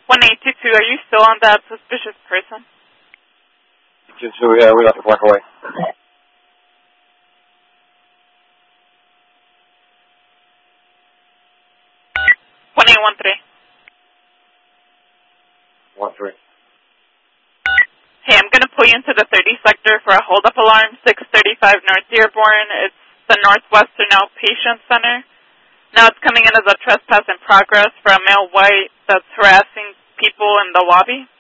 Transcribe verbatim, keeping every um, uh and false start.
one eight two two, are you still on that suspicious person? two two, yeah, we have to walk away. one eight one three. one three. Hey, I'm going to pull you into the thirty sector for a hold-up alarm, six thirty-five North Dearborn. It's the Northwestern Outpatient Center. Now it's coming in as a trespass in progress for a male white that's harassing people in the lobby.